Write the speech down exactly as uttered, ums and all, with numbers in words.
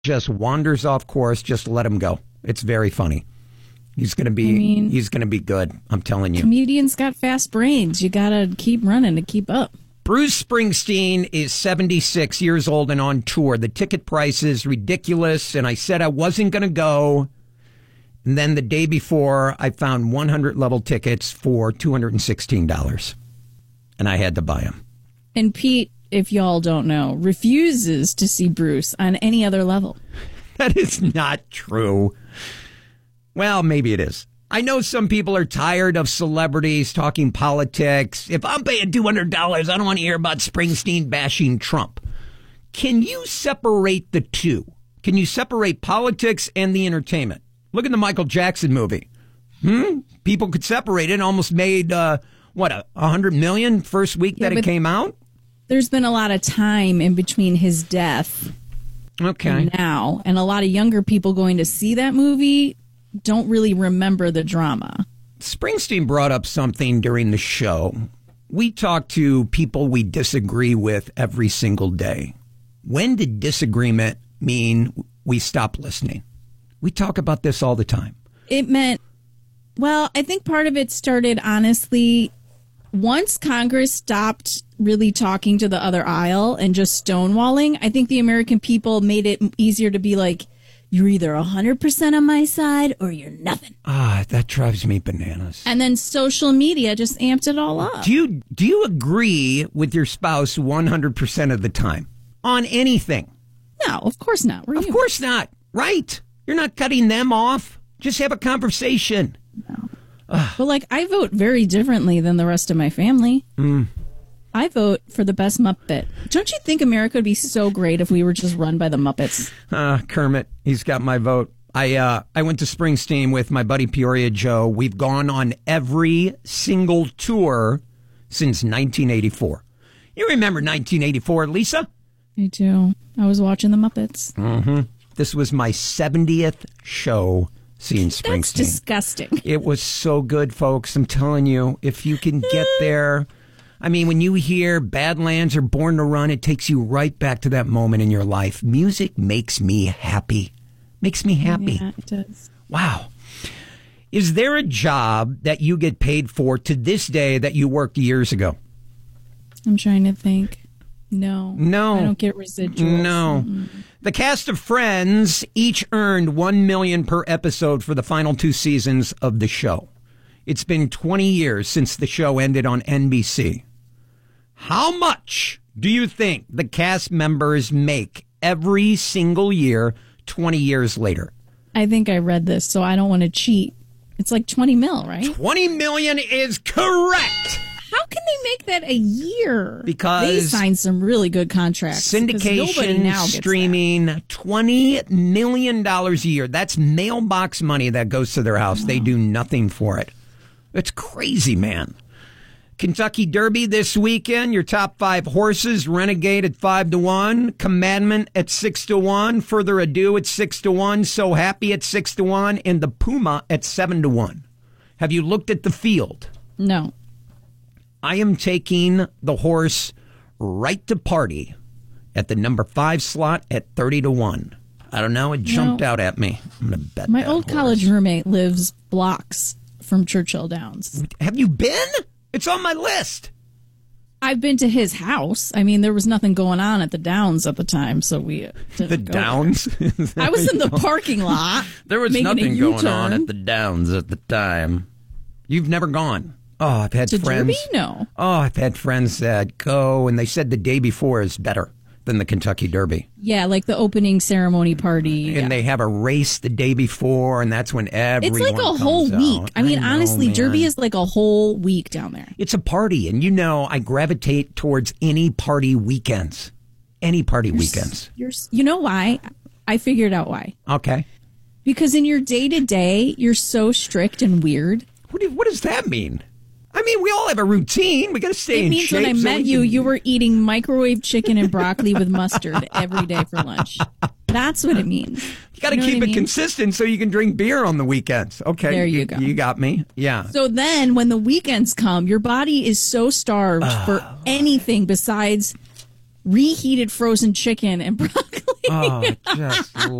just wanders off course, just let him go. It's very funny. He's going to be I mean, he's going to be good. I'm telling you. Comedians got fast brains. You got to keep running to keep up. Bruce Springsteen is seventy-six years old and on tour. The ticket price is ridiculous, and I said I wasn't going to go. And then the day before, I found one hundred level tickets for two hundred sixteen dollars, and I had to buy them. And Pete, if y'all don't know, refuses to see Bruce on any other level. That is not true. Well, maybe it is. I know some people are tired of celebrities talking politics. If I'm paying two hundred dollars, I don't want to hear about Springsteen bashing Trump. Can you separate the two? Can you separate politics and the entertainment? Look at the Michael Jackson movie. Hmm? People could separate it. Almost made, uh, what, a hundred million first week Yeah, that it came out? There's been a lot of time in between his death Okay. and now, and a lot of younger people going to see that movie don't really remember the drama. Springsteen brought up something during the show. We talk to people we disagree with every single day. When did disagreement mean we stop listening? We talk about this all the time. It meant, well, I think part of it started, honestly, once Congress stopped really talking to the other aisle and just stonewalling, I think the American people made it easier to be like, you're either one hundred percent on my side or you're nothing. Ah, that drives me bananas. And then social media just amped it all up. Do you do you agree with your spouse one hundred percent of the time on anything? No, of course not. We're Of human. course not. Right. You're not cutting them off. Just have a conversation. No. But, like, I vote very differently than the rest of my family. Mm. I vote for the best Muppet. Don't you think America would be so great if we were just run by the Muppets? Uh, Kermit, he's got my vote. I uh, I went to Springsteen with my buddy Peoria Joe. We've gone on every single tour since nineteen eighty-four. You remember nineteen eighty-four, Lisa? Me too. I was watching the Muppets. Mm-hmm. This was my seventieth show seeing Springsteen. That's disgusting. It was so good, folks. I'm telling you, if you can get there. I mean, when you hear Badlands or Born to Run, it takes you right back to that moment in your life. Music makes me happy. Makes me happy. Yeah, it does. Wow. Is there a job that you get paid for to this day that you worked years ago? I'm trying to think. No. No. I don't get residuals. No. Mm-mm. The cast of Friends each earned one million dollars per episode for the final two seasons of the show. It's been twenty years since the show ended on N B C. How much do you think the cast members make every single year twenty years later? I think I read this, so I don't want to cheat. It's like twenty mil, right? twenty million is correct. How can they make that a year? Because they signed some really good contracts. 'cause nobody syndication, now gets streaming, that. twenty million dollars a year. That's mailbox money that goes to their house. Wow. They do nothing for it. It's crazy, man. Kentucky Derby this weekend. Your top five horses: Renegade at five to one, Commandment at six to one, Further Ado at six to one, So Happy at six to one, and the Puma at seven to one. Have you looked at the field? No. I am taking the horse Right to Party at the number five slot at thirty to one. I don't know. It jumped no. out at me. I'm going to bet My that old horse. college roommate lives blocks from Churchill Downs. Have you been? It's on my list. I've been to his house. I mean, there was nothing going on at the Downs at the time, so we didn't The go Downs? I was in the parking lot. There was making nothing a going U-turn. on at the Downs at the time. You've never gone? Oh, I've had to friends. Derby? No. Oh, I've had friends that go, and they said the day before is better than the Kentucky Derby. Yeah, like the opening ceremony party. And yeah. they have a race the day before, and that's when everyone It's like a comes whole week. out. I mean, know, honestly, man. Derby is like a whole week down there. It's a party, and you know I gravitate towards any party weekends. Any party You're, weekends. You're, you know why? I figured out why. Okay. Because in your day-to-day, you're so strict and weird. What, do, what does that mean? I mean, we all have a routine. We got to stay it in means shape. when I so met we you, can- you were eating microwave chicken and broccoli with mustard every day for lunch. That's what it means. You got to You know keep what it I mean? consistent so you can drink beer on the weekends. Okay. There you go. You got me. Yeah. So then when the weekends come, your body is so starved for anything besides reheated frozen chicken and broccoli. Oh, just